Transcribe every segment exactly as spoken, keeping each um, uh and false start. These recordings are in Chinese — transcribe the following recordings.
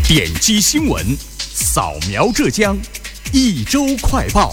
点击新闻，扫描浙江，一周快报。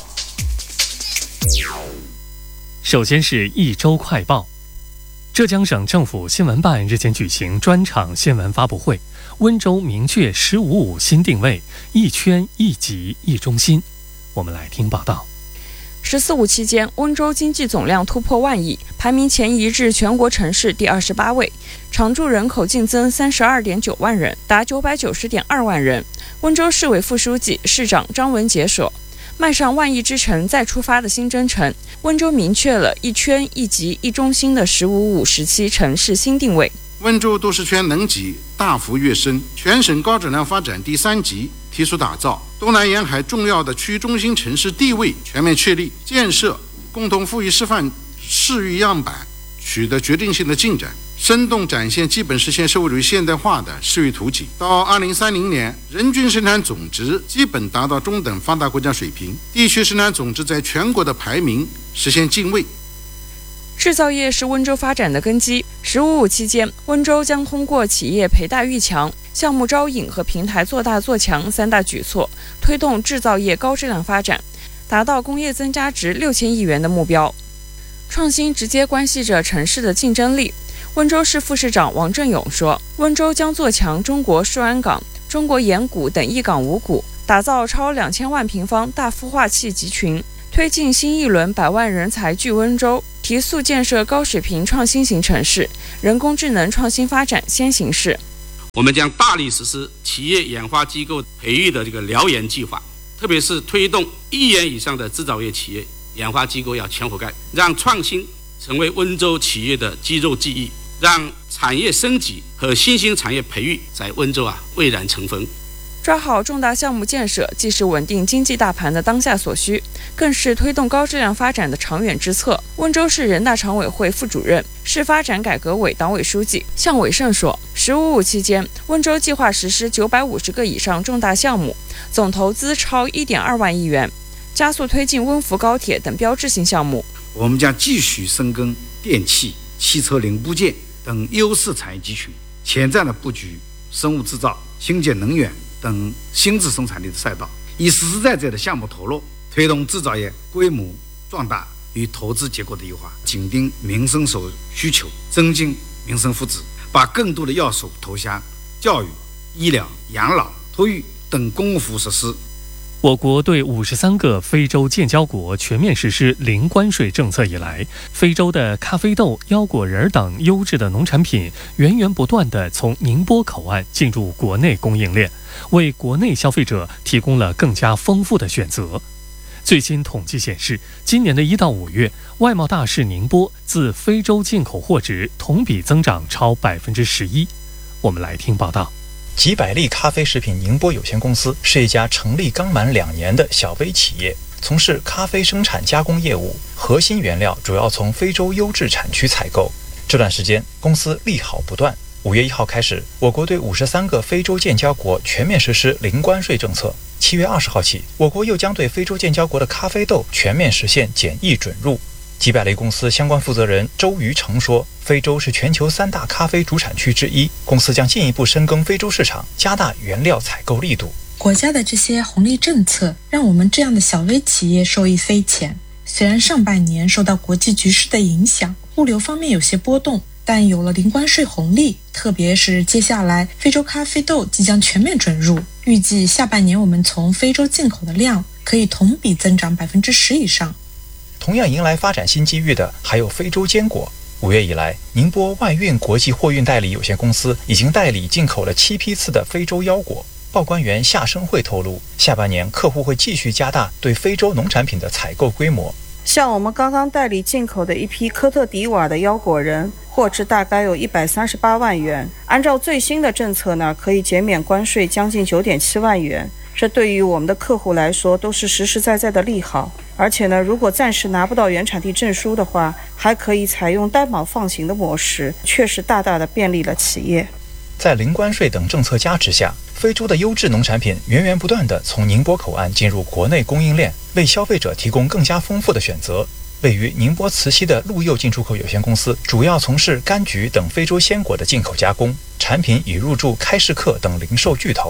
首先是一周快报。浙江省政府新闻办日前举行专场新闻发布会，温州明确“十五五”新定位，一圈一级一中心。我们来听报道。 十四五期间，温州经济总量突破万亿，排名前移至全国城市第二十八位，常住人口净增三十二点九万人，达九百九十点二万人。温州市委副书记、市长张文杰说，迈上万亿之城再出发的新征程，温州明确了一圈一级一中心的“十五五”时期城市新定位。 温州都市圈能级大幅跃升，全省高质量发展第三级提出打造，东南沿海重要的区中心城市地位全面确立，建设共同富裕示范示域样板取得决定性的进展，生动展现基本实现社会主义现代化的示域图景。到二零三零年，人均生产总值基本达到中等发达国家水平，地区生产总值在全国的排名实现进位。 制造业是温州发展的根基。十五五期间，温州将通过企业培大育强、项目招引和平台做大做强三大举措，推动制造业高质量发展，达到工业增加值六千亿元的目标。创新直接关系着城市的竞争力。温州市副市长王振勇说，温州将做强中国顺安港、中国盐谷等一港五股，打造超两千万平方大孵化器集群，推进新一轮百万人才聚温州，提速建设高水平创新型城市，人工智能创新发展先行市。 我们将大力实施企业研发机构培育的这个燎原计划，特别是推动一元以上的制造业企业研发机构要全覆盖，让创新成为温州企业的肌肉记忆，让产业升级和新兴产业培育在温州啊蔚然成风。 抓好重大项目建设，既是稳定经济大盘的当下所需，更是推动高质量发展的长远之策。温州市人大常委会副主任、市发展改革委党委书记向伟胜说，十五五期间，温州计划实施九百五十个以上重大项目，总投资超一点二万亿元，加速推进温涪高铁等标志性项目。 我们将继续深耕电气、汽车零部件等优势产业集群，潜在的布局生物制造、清洁能源等新质生产力的赛道，以实实在在的项目投入，推动制造业规模壮大与投资结果的优化，紧盯民生所需求，增进民生福祉，把更多的要素投向教育、医疗、养老、托育等公共服务设施。 我国对五十三个非洲建交国全面实施零关税政策以来，非洲的咖啡豆、腰果仁等优质的农产品源源不断地从宁波口岸进入国内供应链，为国内消费者提供了更加丰富的选择。最新统计显示，今年的一到五月，外贸大市宁波自非洲进口货值同比增长超百分之十一。我们来听报道。 吉百利咖啡食品宁波有限公司是一家成立刚满两年的小微企业，从事咖啡生产加工业务，核心原料主要从非洲优质产区采购。这段时间，公司利好不断。五月一号开始，我国对五十三个非洲建交国全面实施零关税政策。七月二十号起，我国又将对非洲建交国的咖啡豆全面实现检疫准入。吉百利公司相关负责人周瑜成说，非洲是全球三大咖啡主产区之一，公司将进一步深耕非洲市场，加大原料采购力度。 国家的这些红利政策让我们这样的小微企业受益匪浅。虽然上半年受到国际局势的影响，物流方面有些波动，但有了零关税红利，特别是接下来非洲咖啡豆即将全面准入，预计下半年我们从非洲进口的量可以同比增长百分之十以上。 同样迎来发展新机遇的还有非洲坚果。五月以来，宁波外运国际货运代理有限公司已经代理进口了七批次的非洲腰果。报关员夏生慧透露，下半年客户会继续加大对非洲农产品的采购规模。 像我们刚刚代理进口的一批科特迪瓦的腰果仁，货值大概有一百三十八万元，按照最新的政策呢，可以减免关税将近九点七万元。这对于我们的客户来说都是实实在在的利好，而且呢，如果暂时拿不到原产地证书的话，还可以采用担保放行的模式，确实大大的便利了企业。 在零关税等政策加持下，非洲的优质农产品源源不断地从宁波口岸进入国内供应链，为消费者提供更加丰富的选择。位于宁波慈溪的陆佑进出口有限公司主要从事柑橘等非洲鲜果的进口加工，产品已入驻开市客等零售巨头。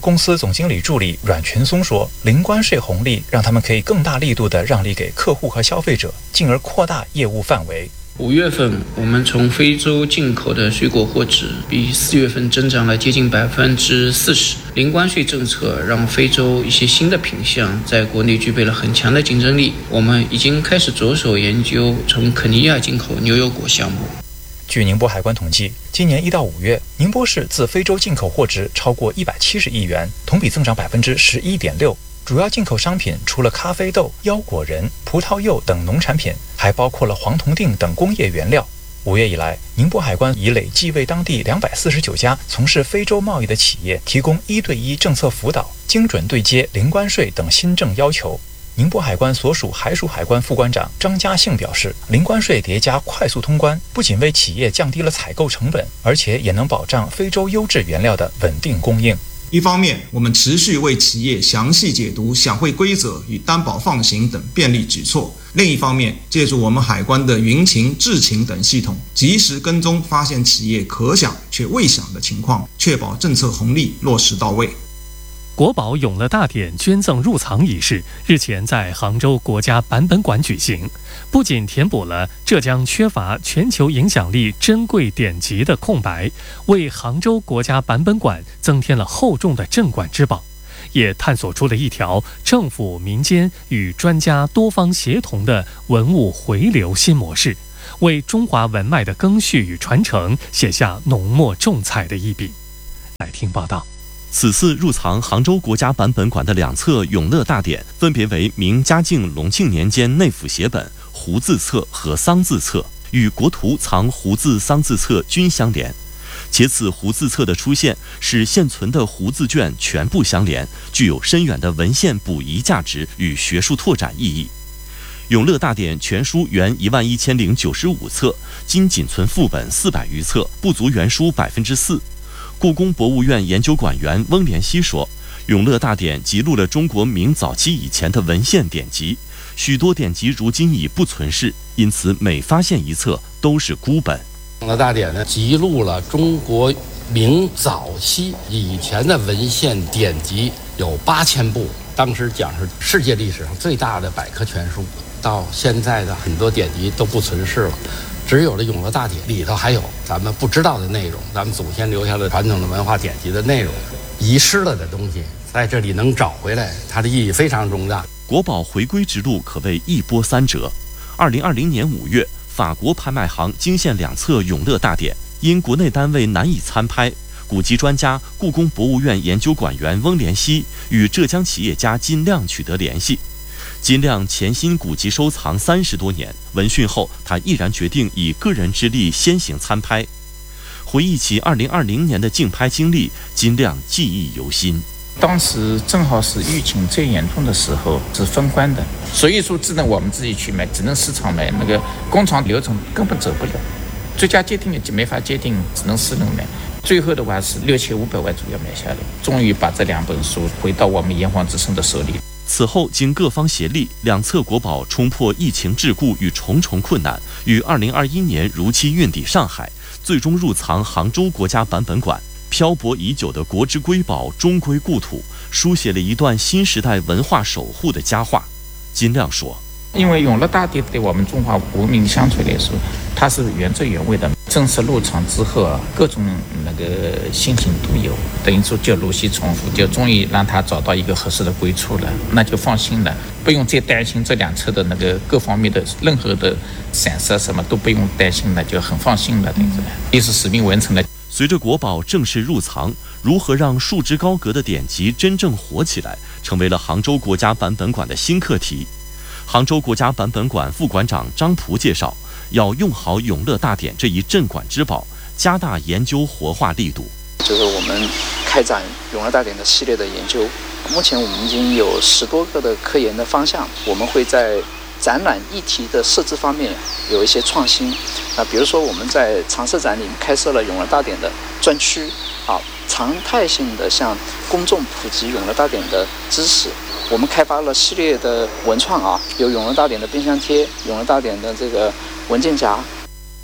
公司总经理助理阮群松说，零关税红利让他们可以更大力度地让利给客户和消费者，进而扩大业务范围。 五月份，我们从非洲进口的水果货值比四月份增长了接近百分之四十。零关税政策让非洲一些新的品项在国内具备了很强的竞争力。我们已经开始着手研究从肯尼亚进口牛油果项目。 据宁波海关统计，今年一到五月，宁波市自非洲进口货值超过一百七十亿元，同比增长百分之十一点六。主要进口商品除了咖啡豆、腰果仁、葡萄柚等农产品，还包括了黄铜锭等工业原料。五月以来，宁波海关已累计为当地两百四十九家从事非洲贸易的企业提供一对一政策辅导，精准对接零关税等新政要求。宁波海关所属海属海关副关长张家兴表示，零关税叠加快速通关，不仅为企业降低了采购成本，而且也能保障非洲优质原料的稳定供应。 一方面，我们持续为企业详细解读享惠规则与担保放行等便利举措；另一方面，借助我们海关的云情、智情等系统，及时跟踪发现企业可想却未想的情况，确保政策红利落实到位。 国宝永乐大典捐赠入藏仪式日前在杭州国家版本馆举行，不仅填补了浙江缺乏全球影响力珍贵典籍的空白，为杭州国家版本馆增添了厚重的镇馆之宝，也探索出了一条政府、民间与专家多方协同的文物回流新模式，为中华文脉的更续与传承写下浓墨重彩的一笔。来听报道。 此次入藏杭州国家版本馆的两册《永乐大典》，分别为明嘉靖、隆庆年间内府写本、胡字册和桑字册，与国图藏胡字、桑字册均相连。且此胡字册的出现，使现存的胡字卷全部相连，具有深远的文献补遗价值与学术拓展意义。《永乐大典》全书原一万一千零九十五册，今仅存副本四百余册，不足原书百分之四。故宫博物院研究馆员翁连熙说，《永乐大典》记录了中国明早期以前的文献典籍，许多典籍如今已不存世，因此每发现一册都是孤本。《 永乐大典》呢，记录了中国明早期以前的文献典籍有八千部，当时讲是世界历史上最大的百科全书。到现在的很多典籍都不存世了。只有了《永乐大典》里头还有咱们不知道的内容，咱们祖先留下的传统的文化典籍的内容，遗失了的东西在这里能找回来，它的意义非常重大。 国宝回归之路可谓一波三折。二零二零年五月，法国拍卖行惊现两册《永乐大典》，因国内单位难以参拍，古籍专家、故宫博物院研究馆员翁连熙与浙江企业家金亮取得联系。金亮潜心古籍收藏三十多年，闻讯后，他毅然决定以个人之力先行参拍。回忆起二零二零年的竞拍经历，金亮记忆犹新。 当时正好是疫情最严重的时候，是封关的，所以说只能我们自己去买，只能市场买，那个工厂流程根本走不了，最佳界定也没法界定，只能私人买。最后的话是六千五百万左右买下来，终于把这两本书回到我们炎黄之声的手里。 此后，经各方协力，两册国宝冲破疫情桎梏与重重困难，于二零二一年如期运抵上海，最终入藏杭州国家版本馆。漂泊已久的国之瑰宝终归故土，书写了一段新时代文化守护的佳话。金亮说， 因为永乐大典对我们中华文明相传来说，它是原汁原味的。正式入场之后啊，各种那个心情都有，等于说就如期重复，就终于让他找到一个合适的归处了，那就放心了，不用再担心这两侧的那个各方面的任何的闪失，什么都不用担心了，就很放心了，等于说也是使命完成了。 随着国宝正式入藏，如何让束之高阁的典籍真正火起来，成为了杭州国家版本馆的新课题。杭州国家版本馆副馆长张璞介绍，要用好《永乐大典》这一镇馆之宝，加大研究活化力度。 就是我们开展《永乐大典》的系列的研究，目前我们已经有十多个的科研的方向，我们会在展览议题的设置方面有一些创新啊，比如说我们在常设展里开设了《永乐大典》的专区啊，常态性的向公众普及《永乐大典》的知识。我们开发了系列的文创啊，有《永乐大典》的冰箱贴，《永乐大典》的这个文件夹。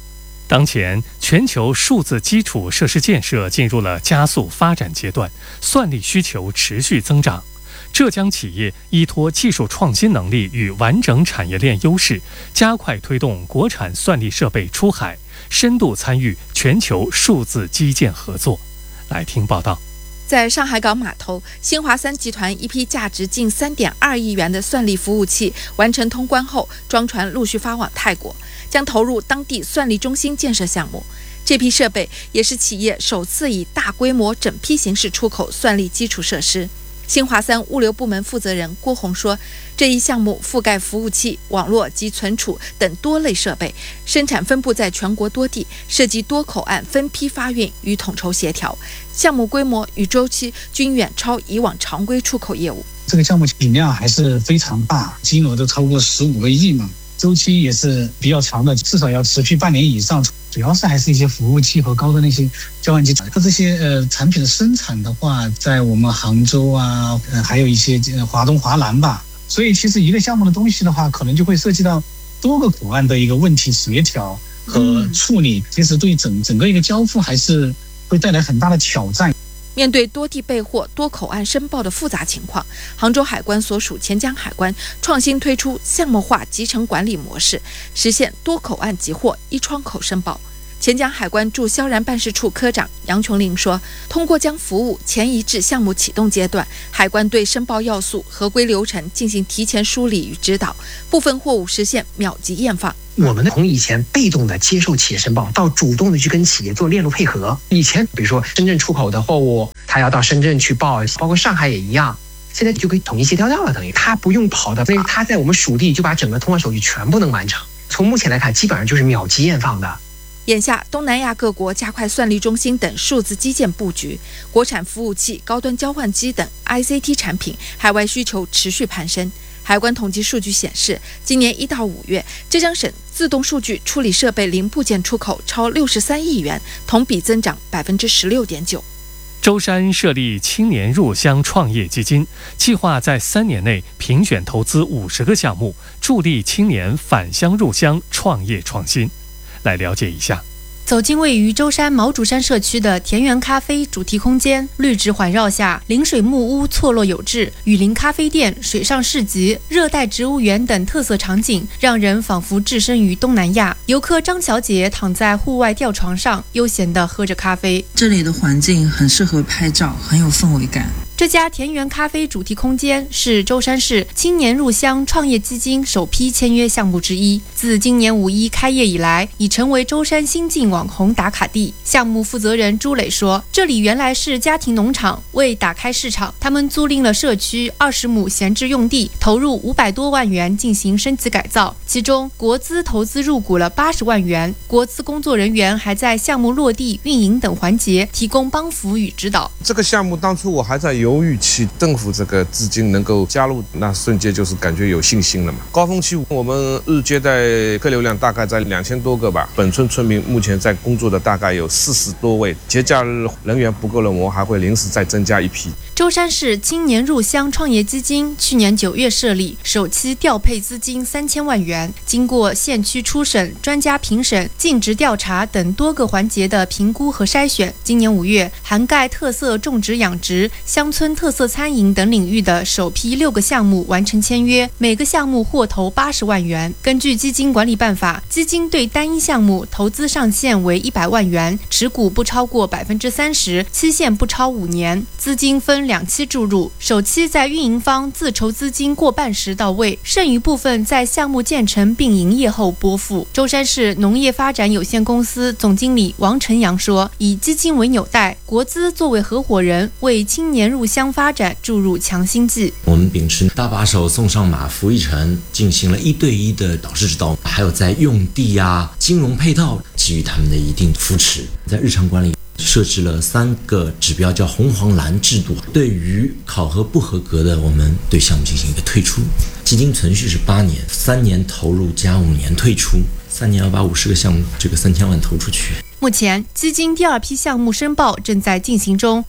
当前，全球数字基础设施建设进入了加速发展阶段，算力需求持续增长。浙江企业依托技术创新能力与完整产业链优势，加快推动国产算力设备出海，深度参与全球数字基建合作。来听报道。 在上海港码头，新华三集团一批价值近 三点二亿元的算力服务器完成通关后，装船陆续发往泰国，将投入当地算力中心建设项目。这批设备也是企业首次以大规模整批形式出口算力基础设施。新华三物流部门负责人郭红说，这一项目覆盖服务器、网络及存储等多类设备，生产分布在全国多地，涉及多口岸分批发运与统筹协调，项目规模与周期均远超以往常规出口业务。 这个项目体量还是非常大，金额都超过十五个亿嘛，周期也是比较长的，至少要持续半年以上。主要是还是一些服务器和高端的一些交换机。它这些呃产品的生产的话，在我们杭州啊，呃、还有一些华东、华南吧。所以其实一个项目的东西的话，可能就会涉及到多个口岸的一个问题协调和处理，其实对整整个一个交付还是会带来很大的挑战。 面对多地备货、多口岸申报的复杂情况，杭州海关所属钱江海关创新推出项目化集成管理模式，实现多口岸集货、一窗口申报。钱江海关驻萧然办事处科长杨琼林说，通过将服务前移至项目启动阶段，海关对申报要素、合规流程进行提前梳理与指导，部分货物实现秒级验放。 我们从以前被动的接受企业申报，到主动的去跟企业做链路配合。以前比如说深圳出口的货物，他要到深圳去报，包括上海也一样，现在就可以统一协调掉了，等于他不用跑的，所以他在我们属地就把整个通关手续全部能完成。从目前来看，基本上就是秒级验放的。 眼下，东南亚各国加快算力中心等数字基建布局，国产服务器、高端交换机等 I C T 产品海外需求持续攀升。海关统计数据显示，今年一到五月，浙江省自动数据处理设备零部件出口超六十三亿元，同比增长百分之十六点九。 舟山设立青年入乡创业基金，计划在三年内评选投资五十个项目，助力青年返乡入乡创业创新。来了解一下。 走进位于舟山毛竹山社区的田园咖啡主题空间，绿植环绕下，临水木屋错落有致，雨林咖啡店、水上市集、热带植物园等特色场景，让人仿佛置身于东南亚。游客张小姐躺在户外吊床上，悠闲地喝着咖啡。 这里的环境很适合拍照，很有氛围感。 这家田园咖啡主题空间是舟山市青年入乡创业基金首批签约项目之一。自今年五一开业以来，已成为舟山新晋网红打卡地。项目负责人朱磊说，这里原来是家庭农场，为打开市场，他们租赁了社区二十亩闲置用地，投入五百多万元进行升级改造，其中国资投资入股了八十万元，国资工作人员还在项目落地、运营等环节提供帮扶与指导。 这个项目当初我还在犹豫期，政府这个资金能够加入，那瞬间就是感觉有信心了嘛。高峰期我们日接待客流量大概在两千多个吧，本村村民目前在工作的大概有四十多位，节假日人员不够了，我们还会临时再增加一批。 舟山市青年入乡创业基金去年九月设立，首期调配资金三千万元，经过县区初审、专家评审、尽职调查等多个环节的评估和筛选，今年五月涵盖特色种植养殖、乡村特色餐饮等领域的首批六个项目完成签约，每个项目获投八十万元。根据基金管理办法，基金对单一项目投资上限为一百万元，持股不超过百分之三十，期限不超五年，资金分两期注入，首期在运营方自筹资金过半时到位，剩余部分在项目建成并营业后拨付。舟山市农业发展有限公司总经理王晨阳说，以基金为纽带，国资作为合伙人，为青年入乡发展注入强心剂。 我们秉持搭把手送上马扶一程，进行了一对一的导师指导，还有在用地啊、金融配套给予他们的一定扶持。在日常管理设置了三个指标，叫红黄蓝制度，对于考核不合格的，我们对项目进行一个退出。基金存续是八年，三年投入加五年退出，三年要把五十个项目这个三千万投出去。 目前基金第二批项目申报正在进行中。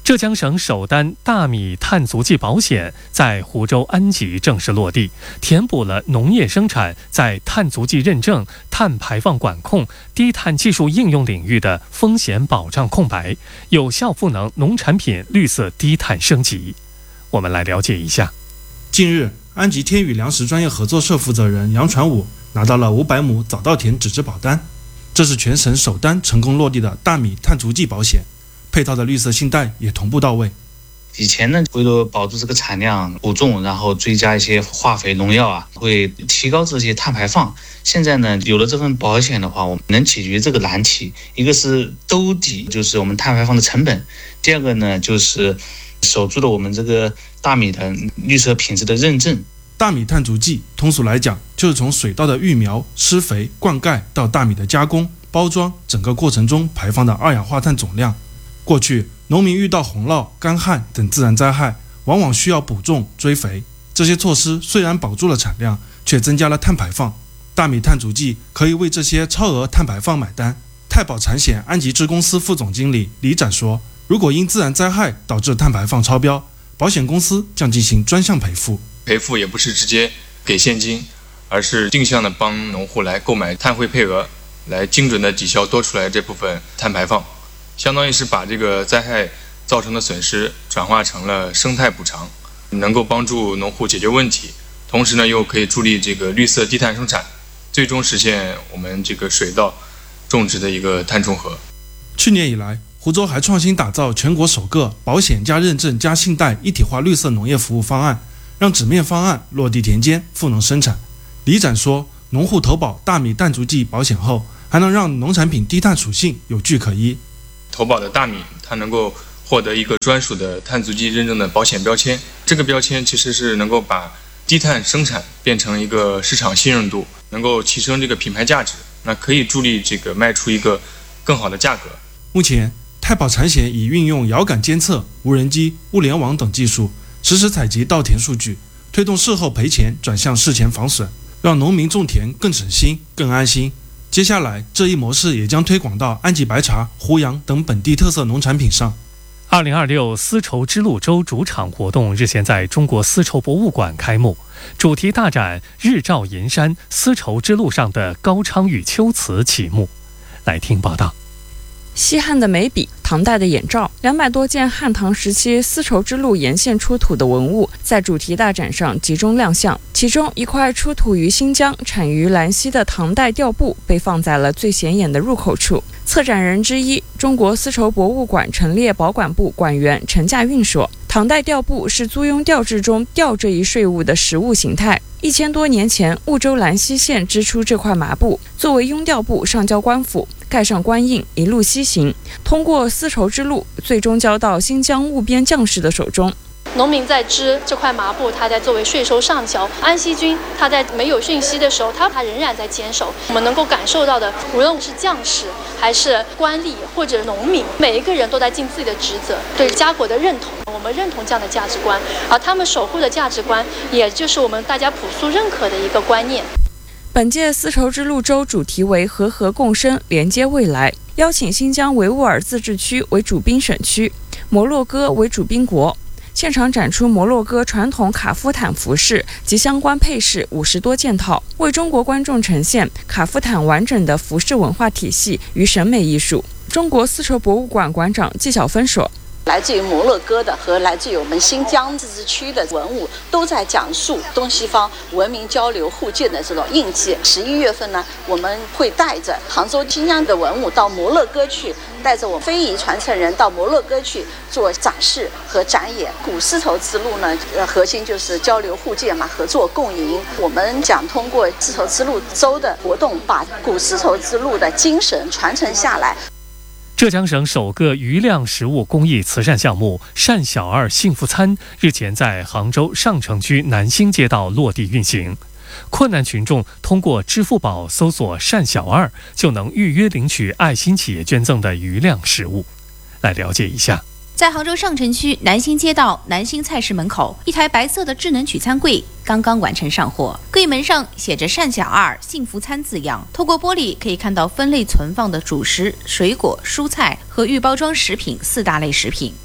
浙江省首单大米碳足迹保险在湖州安集正式落地，填补了农业生产在碳足迹认证、碳排放管控、低碳技术应用领域的风险保障空白，有效赋能农产品绿色低碳升级。我们来了解一下。 近日，安集天宇粮食专业合作社负责人杨传武拿到了五百亩早稻田纸质保单，这是全省首单成功落地的大米碳足迹保险，配套的绿色信贷也同步到位。 以前呢，为了保住这个产量补种，然后追加一些化肥农药啊，会提高这些碳排放。现在呢，有了这份保险的话，我们能解决这个难题。一个是兜底，就是我们碳排放的成本；第二个呢，就是守住了我们这个大米的绿色品质的认证。 大米碳足迹通俗来讲，就是从水稻的育苗、施肥、灌溉到大米的加工、包装，整个过程中排放的二氧化碳总量。过去，农民遇到洪涝、干旱等自然灾害，往往需要补种、追肥。这些措施虽然保住了产量，却增加了碳排放。大米碳足迹可以为这些超额碳排放买单。太保产险安集支公司副总经理李展说，如果因自然灾害导致碳排放超标，保险公司将进行专项赔付。 赔付也不是直接给现金，而是定向的帮农户来购买碳汇配额，来精准的抵消多出来这部分碳排放，相当于是把这个灾害造成的损失转化成了生态补偿，能够帮助农户解决问题，同时呢又可以助力这个绿色低碳生产，最终实现我们这个水稻种植的一个碳中和。 去年以来，湖州还创新打造全国首个保险加认证加信贷一体化绿色农业服务方案，让纸面方案落地田间，赋能生产。李展说，农户投保大米碳足迹保险后，还能让农产品低碳属性有据可依。 投保的大米，它能够获得一个专属的碳足迹认证的保险标签，这个标签其实是能够把低碳生产变成一个市场信任度，能够提升这个品牌价值，那可以助力这个卖出一个更好的价格。 目前，太保产险已运用遥感监测、无人机、物联网等技术，实时采集稻田数据，推动事后赔钱转向事前防损，让农民种田更省心、更安心。接下来，这一模式也将推广到安集白茶、胡杨等本地特色农产品上。 二零二六丝绸之路周主场活动日前在中国丝绸博物馆开幕，主题大展“日照银山，丝绸之路上的高昌与秋瓷”启幕。来听报道。 西汉的眉笔，唐代的眼罩，两百多件汉唐时期丝绸之路沿线出土的文物，在主题大展上集中亮相。其中一块出土于新疆、产于兰溪的唐代吊布被放在了最显眼的入口处。策展人之一，中国丝绸博物馆陈列保管部馆员陈稼运说，唐代吊布是租庸调制中吊这一税务的实物形态。一千多年前，婺州兰溪县织出这块麻布，作为庸调布上交官府，盖上官印，一路西行，通过丝绸之路，最终交到新疆务边将士的手中。 农民在织这块麻布，他在作为税收上交。安溪军他在没有讯息的时候，他他仍然在坚守。我们能够感受到的，无论是将士还是官吏或者农民，每一个人都在尽自己的职责，对家国的认同，我们认同这样的价值观，而他们守护的价值观，也就是我们大家朴素认可的一个观念。 本届丝绸之路周主题为和合共生，连接未来，邀请新疆维吾尔自治区为主宾省区，摩洛哥为主宾国。现场展出摩洛哥传统卡夫坦服饰及相关配饰五十多件套，为中国观众呈现卡夫坦完整的服饰文化体系与审美艺术。中国丝绸博物馆馆长纪晓芬说， 来自于摩洛哥的和来自于我们新疆自治区的文物，都在讲述东西方文明交流互鉴的这种印记。十一月份呢，我们会带着杭州、新疆的文物到摩洛哥去，带着我非遗传承人到摩洛哥去做展示和展演。古丝绸之路呢，呃，核心就是交流互鉴嘛，合作共赢。我们讲通过丝绸之路周的活动，把古丝绸之路的精神传承下来。 浙江省首个余量食物公益慈善项目“善小二幸福餐”日前在杭州上城区南兴街道落地运行。困难群众通过支付宝搜索“善小二”，就能预约领取爱心企业捐赠的余量食物。来了解一下。 在杭州上城区南兴街道南兴菜市门口，一台白色的智能取餐柜刚刚完成上货，柜门上写着“善小二幸福餐”字样。透过玻璃可以看到分类存放的主食、水果、蔬菜和预包装食品四大类食品。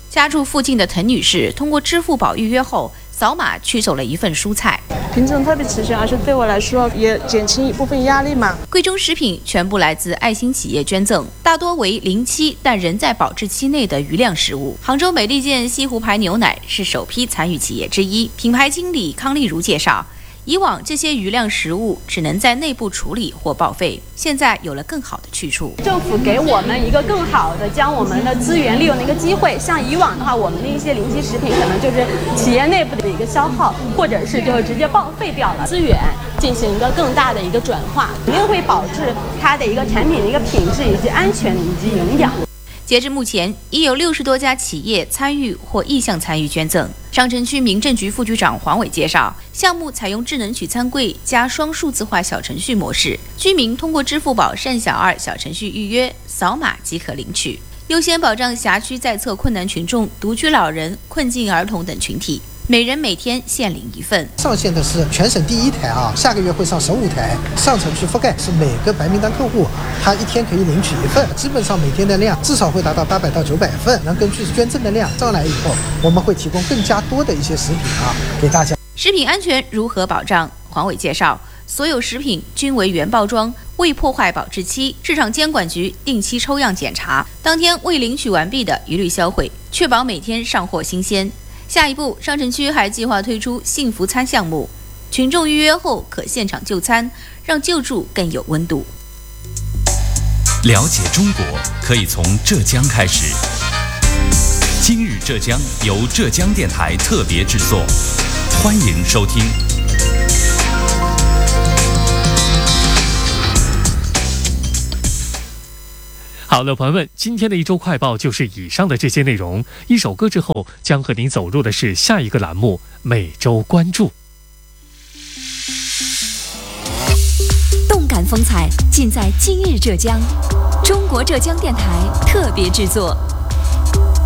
家住附近的滕女士通过支付宝预约后，扫码取走了一份蔬菜。 品种特别齐全，而且对我来说也减轻一部分压力嘛。 贵州食品全部来自爱心企业捐赠，大多为临期但仍在保质期内的余量食物。杭州美利坚西湖牌牛奶是首批参与企业之一，品牌经理康丽如介绍。以往这些余量食物只能在内部处理或报废，现在有了更好的去处。 政府给我们一个更好的将我们的资源利用的一个机会。像以往的话，我们的一些临期食品可能就是企业内部的一个消耗，或者是就直接报废掉了，资源进行一个更大的一个转化，肯定会保质它的一个产品的一个品质以及安全以及营养。 截至目前，已有六十多家企业参与或意向参与捐赠。上城区民政局副局长黄伟介绍，项目采用智能取餐柜加双数字化小程序模式，居民通过支付宝善小二小程序预约，扫码即可领取，优先保障辖区在册困难群众、独居老人、困境儿童等群体。每人每天限领一份。 上线的是全省第一台啊，下个月会上十五台。上城区覆盖是每个白名单客户，他一天可以领取一份，基本上每天的量至少会达到八百到九百份。然后根据捐赠的量上来以后，我们会提供更加多的一些食品啊给大家。 食品安全如何保障？黄伟介绍，所有食品均为原包装，未破坏保质期，市场监管局定期抽样检查，当天未领取完毕的一律销毁，确保每天上货新鲜。下一步，上城区还计划推出幸福餐项目，群众预约后可现场就餐，让救助更有温度。 了解中国可以从浙江开始。今日浙江由浙江电台特别制作，欢迎收听。 好了，朋友们，今天的一周快报就是以上的这些内容。一首歌之后，将和您走入的是下一个栏目——每周关注。 动感风采尽在今日浙江，中国浙江电台特别制作。